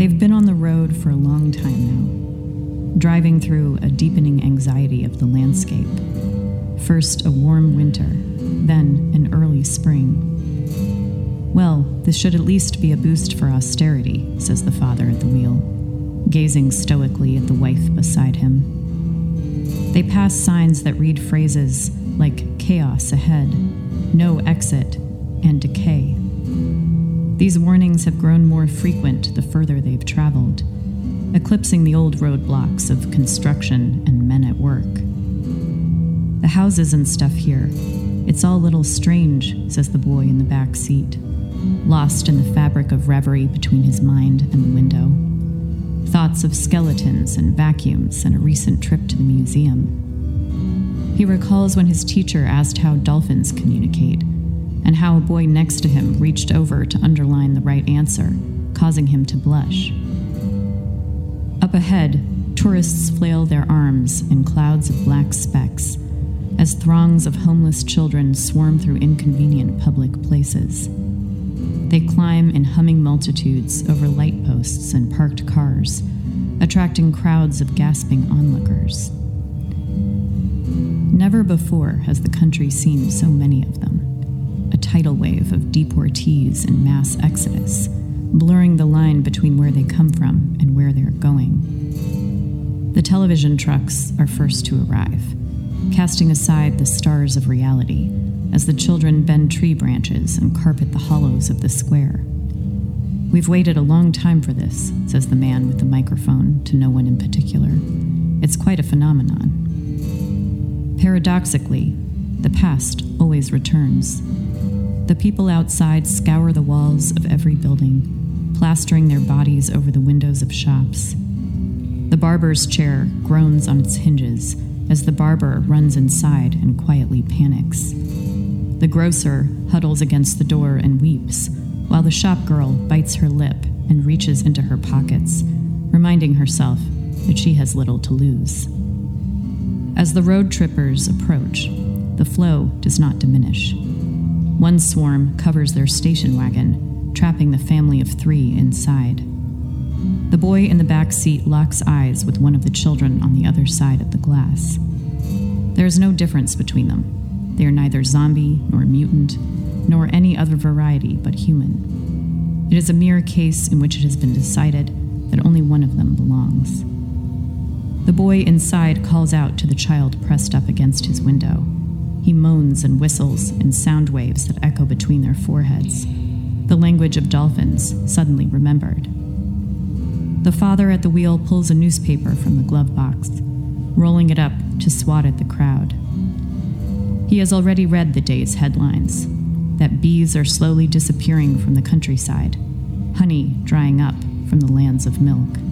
They've been on the road for a long time now, driving through a deepening anxiety of the landscape. First a warm winter, then an early spring. Well, this should at least be a boost for austerity, says the father at the wheel, gazing stoically at the wife beside him. They pass signs that read phrases like chaos ahead, no exit, and decay. These warnings have grown more frequent the further they've traveled, eclipsing the old roadblocks of construction and men at work. The houses and stuff here, it's all a little strange, says the boy in the back seat, lost in the fabric of reverie between his mind and the window. Thoughts of skeletons and vacuums and a recent trip to the museum. He recalls when his teacher asked how dolphins communicate, and how a boy next to him reached over to underline the right answer, causing him to blush. Up ahead, tourists flail their arms in clouds of black specks as throngs of homeless children swarm through inconvenient public places. They climb in humming multitudes over light posts and parked cars, attracting crowds of gasping onlookers. Never before has the country seen so many of them, a tidal wave of deportees and mass exodus, blurring the line between where they come from and where they're going. The television trucks are first to arrive, casting aside the stars of reality as the children bend tree branches and carpet the hollows of the square. We've waited a long time for this, says the man with the microphone to no one in particular. It's quite a phenomenon. Paradoxically, the past always returns. The people outside scour the walls of every building, plastering their bodies over the windows of shops. The barber's chair groans on its hinges as the barber runs inside and quietly panics. The grocer huddles against the door and weeps, while the shop girl bites her lip and reaches into her pockets, reminding herself that she has little to lose. As the road trippers approach, the flow does not diminish. One swarm covers their station wagon, trapping the family of 3 inside. The boy in the back seat locks eyes with one of the children on the other side of the glass. There is no difference between them. They are neither zombie nor mutant, nor any other variety but human. It is a mere case in which it has been decided that only one of them belongs. The boy inside calls out to the child pressed up against his window. He moans and whistles in sound waves that echo between their foreheads, the language of dolphins suddenly remembered. The father at the wheel pulls a newspaper from the glove box, rolling it up to swat at the crowd. He has already read the day's headlines, that bees are slowly disappearing from the countryside, honey drying up from the lands of milk.